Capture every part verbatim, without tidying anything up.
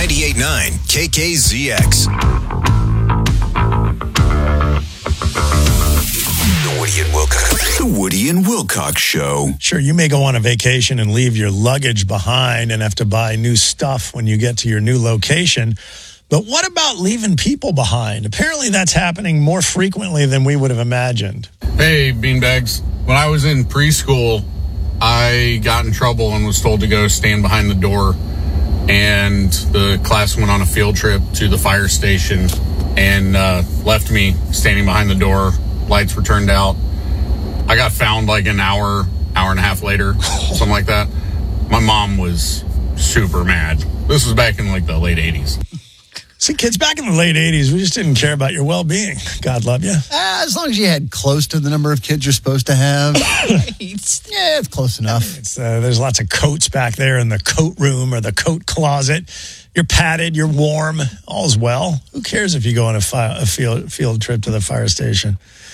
ninety-eight point nine K K Z X. The Woody and Wilcox. The Woody and Wilcox Show. Sure, you may go on a vacation and leave your luggage behind and have to buy new stuff when you get to your new location. But what about leaving people behind? Apparently that's happening more frequently than we would have imagined. Hey, beanbags. When I was in preschool, I got in trouble and was told to go stand behind the door. And the class went on a field trip to the fire station and uh, left me standing behind the door. Lights were turned out. I got found like an hour, hour and a half later, something like that. My mom was super mad. This was back in like the late eighties. See, kids, back in the late eighties, we just didn't care about your well-being. God love you. Uh, as long as you had close to the number of kids you're supposed to have. Yeah, it's close enough. It's, uh, there's lots of coats back there in the coat room or the coat closet. You're padded, you're warm, all's well. Who cares if you go on a, fi- a field, field trip to the fire station?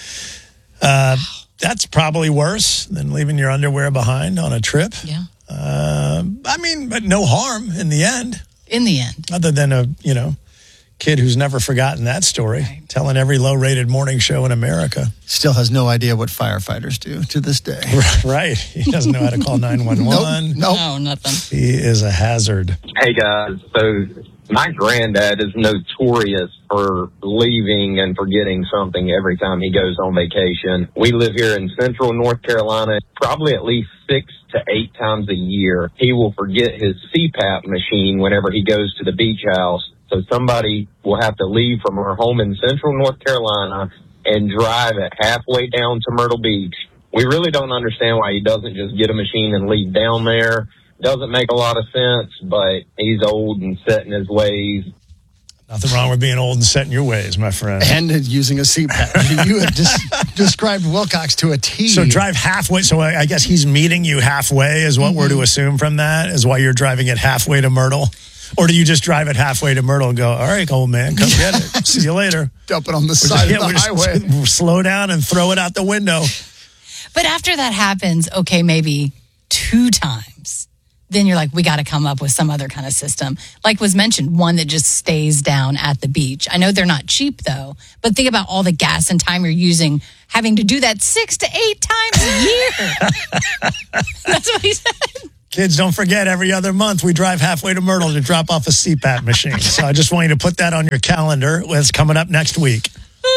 Uh, that's probably worse than leaving your underwear behind on a trip. Yeah. Uh, I mean, but no harm in the end. In the end. Other than a, you know, kid who's never forgotten that story, right. Telling every low-rated morning show in America. Still has no idea what firefighters do to this day. Right. He doesn't know how to call nine one one. Nope. Nope. No, nothing. He is a hazard. Hey, guys. So my granddad is notorious for leaving and forgetting something every time he goes on vacation. We live here in central North Carolina. Probably at least six to eight times a year, he will forget his C PAP machine whenever he goes to the beach house. So somebody will have to leave from our home in central North Carolina and drive it halfway down to Myrtle Beach. We really don't understand why he doesn't just get a machine and leave down there. Doesn't make a lot of sense, but he's old and set in his ways. Nothing wrong with being old and set in your ways, my friend. And using a C PAP. You have des- described Wilcox to a T. So drive halfway. So I I guess he's meeting you halfway is what mm-hmm. we're to assume from that, is why you're driving it halfway to Myrtle. Or do you just drive it halfway to Myrtle and go, all right, old man, come get it. See you later. Dump it on the side yeah, of the highway. Just slow down and throw it out the window. But after that happens, okay, maybe two times, then you're like, we got to come up with some other kind of system. Like was mentioned, one that just stays down at the beach. I know they're not cheap, though, but think about all the gas and time you're using having to do that six to eight times a year. That's what he said. Kids, don't forget, every other month we drive halfway to Myrtle to drop off a C PAP machine. So I just want you to put that on your calendar. It's coming up next week.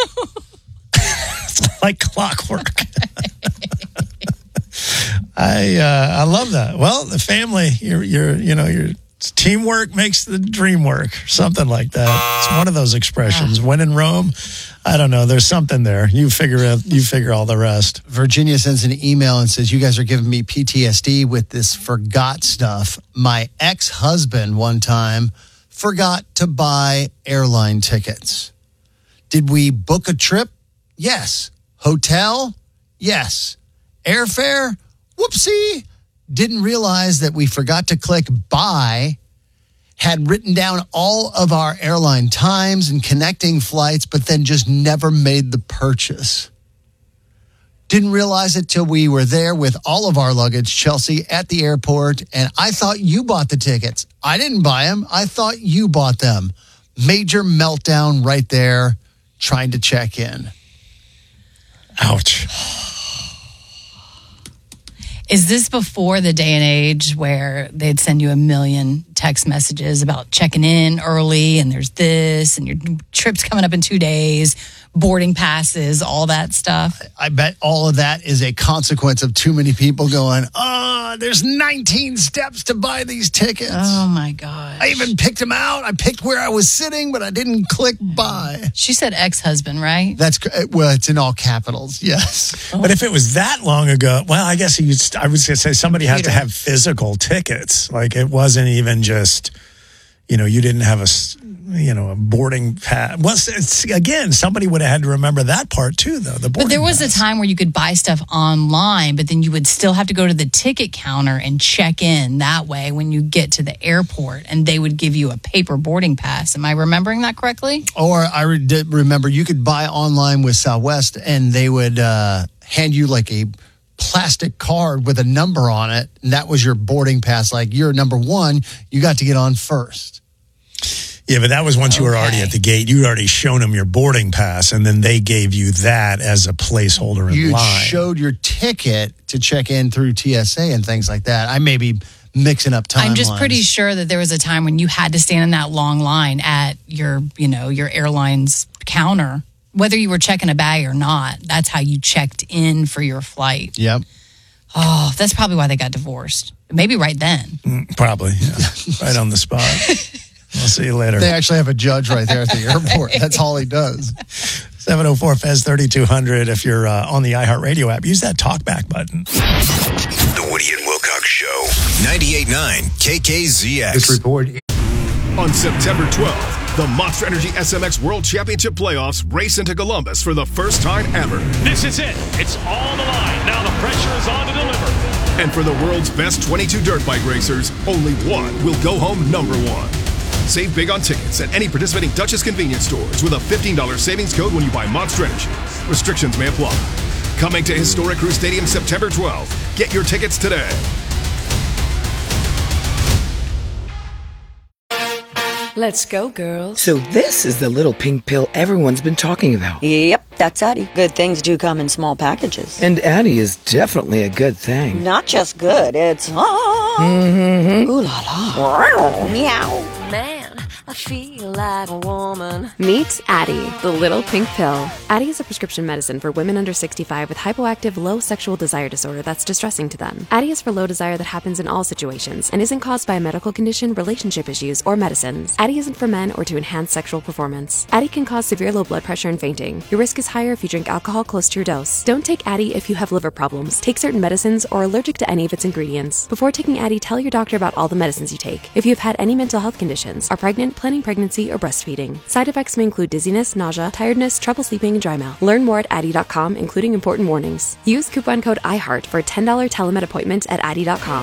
It's like clockwork. I uh, I love that. Well, the family, you're you're you know your teamwork makes the dream work, something like that. It's one of those expressions. When in Rome, I don't know. There's something there. You figure it. You figure all the rest. Virginia sends an email and says, "You guys are giving me P T S D with this forgot stuff. My ex-husband one time forgot to buy airline tickets. Did we book a trip? Yes. Hotel? Yes. Airfare? Whoopsie. Didn't realize that we forgot to click buy, had written down all of our airline times and connecting flights, but then just never made the purchase. Didn't realize it till we were there with all of our luggage, Chelsea, at the airport, and I thought you bought the tickets. I didn't buy them. I thought you bought them. Major meltdown right there, trying to check in." Ouch. Is this before the day and age where they'd send you a million text messages about checking in early and there's this and your trip's coming up in two days, boarding passes, all that stuff? I bet all of that is a consequence of too many people going, oh, there's nineteen steps to buy these tickets. Oh, my gosh. I even picked them out. I picked where I was sitting, but I didn't click buy. She said ex-husband, right? That's, well, it's in all capitals, yes. Oh. But if it was that long ago, well, I guess you, I would say somebody has to have physical tickets. Like it wasn't even just, you know, you didn't have a, you know, a boarding pass. Well, it's, again, somebody would have had to remember that part too, though. The boarding But there was pass. a time where you could buy stuff online, but then you would still have to go to the ticket counter and check in that way when you get to the airport, and they would give you a paper boarding pass. Am I remembering that correctly? Or I re- did remember you could buy online with Southwest, and they would uh, hand you like a plastic card with a number on it, and that was your boarding pass. Like, you're number one, you got to get on first. Yeah, but that was once you were already Okay. at the gate. You'd already shown them your boarding pass, and then they gave you that as a placeholder in You line. showed your ticket to check in through T S A and things like that. I may be mixing up timelines. I'm just pretty sure that there was a time when you had to stand in that long line at your, you know, your airline's counter, whether you were checking a bag or not. That's how you checked in for your flight. Yep. Oh, that's probably why they got divorced. Maybe right then. Mm, Probably, yeah. Right on the spot. We'll see you later. They actually have a judge right there at the airport. That's all he does. seven oh four F E Z thirty-two hundred. If you're uh, on the iHeartRadio app, use that talkback button. The Woody and Wilcox Show. ninety-eight point nine K K Z X. This report. On September twelfth, the Monster Energy S M X World Championship Playoffs race into Columbus for the first time ever. This is it. It's all on the line. Now the pressure is on to deliver. And for the world's best twenty-two dirt bike racers, only one will go home number one. Save big on tickets at any participating Duchess convenience stores with a fifteen dollars savings code when you buy Monster Energy. Restrictions may apply. Coming to Historic Crew Stadium September twelfth. Get your tickets today. Let's go, girls. So this is the little pink pill everyone's been talking about. Yep, that's Addie. Good things do come in small packages. And Addie is definitely a good thing. Not just good, it's ah. Mm-hmm. Ooh la la. Meow. Man, I feel like a woman. Meet Addie, the little pink pill. Addie is a prescription medicine for women under sixty-five with hypoactive low sexual desire disorder that's distressing to them. Addie is for low desire that happens in all situations and isn't caused by a medical condition, relationship issues, or medicines. Addie isn't for men or to enhance sexual performance. Addie can cause severe low blood pressure and fainting. Your risk is higher if you drink alcohol close to your dose. Don't take Addie if you have liver problems, take certain medicines, or are allergic to any of its ingredients. Before taking Addie, tell your doctor about all the medicines you take. If you have had any mental health conditions, are pregnant, planning pregnancy, or breastfeeding. Side effects may include dizziness, nausea, tiredness, trouble sleeping, and dry mouth. Learn more at Addie dot com, including important warnings. Use coupon code IHEART for a ten dollars telemed appointment at Addie dot com.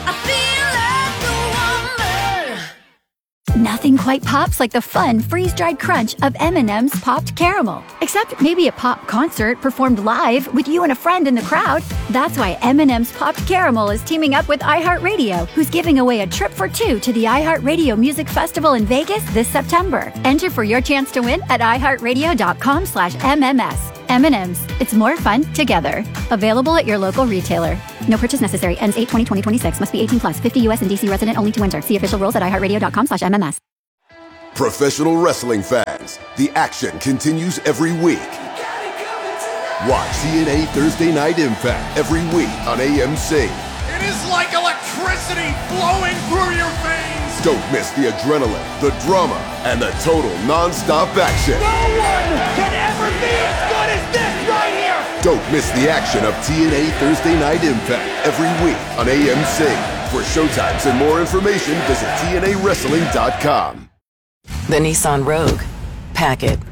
Nothing quite pops like the fun freeze-dried crunch of M and M's Popped Caramel. Except maybe a pop concert performed live with you and a friend in the crowd. That's why M and M's Popped Caramel is teaming up with iHeartRadio, who's giving away a trip for two to the iHeartRadio Music Festival in Vegas this September. Enter for your chance to win at iHeartRadio dot com slash M M S. M and M's. It's more fun together. Available at your local retailer. No purchase necessary. Ends eight twenty twenty twenty-six. Must be eighteen plus. fifty U S and D C resident only to enter. See official rules at iHeartRadio dot com slash M M S. Professional wrestling fans, the action continues every week. Watch T N A Thursday Night Impact every week on A M C. It is like electricity flowing through your veins. Don't miss the adrenaline, the drama, and the total non-stop action. No one can ever be as good as this right here. Don't miss the action of T N A Thursday Night Impact every week on A M C. For showtimes and more information, visit T N A wrestling dot com. The Nissan Rogue. Pack it.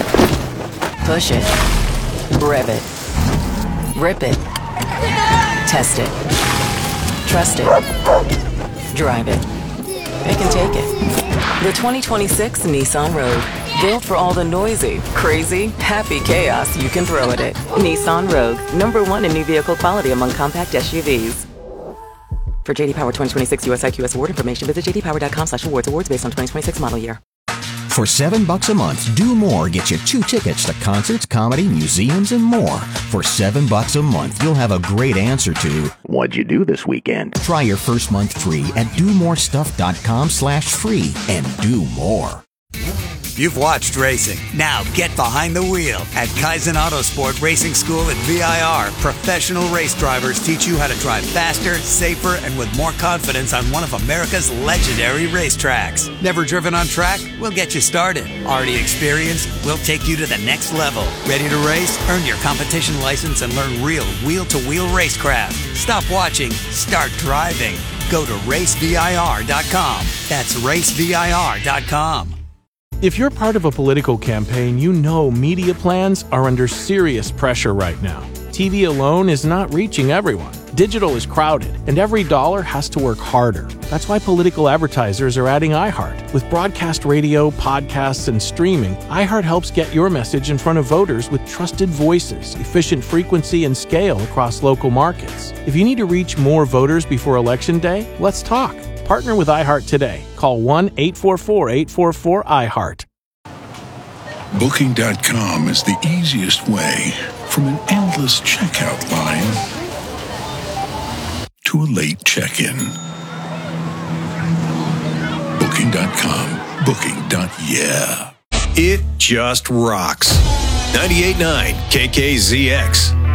Push it. Rev it. Rip it. Test it. Trust it. Drive it. Pick and take it. The twenty twenty-six Nissan Rogue. Built for all the noisy, crazy, happy chaos you can throw at it. Nissan Rogue. Number one in new vehicle quality among compact S U Vs. For J D Power twenty twenty-six U S I Q S award information, visit j d power dot com slash awards. Awards based on twenty twenty-six model year. For seven bucks a month, Do More gets you two tickets to concerts, comedy, museums, and more. For seven bucks a month, you'll have a great answer to what'd you do this weekend? Try your first month free at do more stuff dot com slash free and do more. You've watched racing. Now get behind the wheel. At Kaizen Autosport Racing School at V I R, professional race drivers teach you how to drive faster, safer, and with more confidence on one of America's legendary racetracks. Never driven on track? We'll get you started. Already experienced? We'll take you to the next level. Ready to race? Earn your competition license and learn real wheel-to-wheel racecraft. Stop watching. Start driving. Go to race V I R dot com. That's race V I R dot com. If you're part of a political campaign, you know media plans are under serious pressure right now. T V alone is not reaching everyone. Digital is crowded, and every dollar has to work harder. That's why political advertisers are adding iHeart. With broadcast radio, podcasts, and streaming, iHeart helps get your message in front of voters with trusted voices, efficient frequency, and scale across local markets. If you need to reach more voters before Election Day, let's talk. Partner with iHeart today. Call one eight four four, eight four four, iHeart. Booking dot com is the easiest way from an endless checkout line to a late check-in. Booking dot com. Booking. Yeah. It just rocks. ninety-eight point nine K K Z X.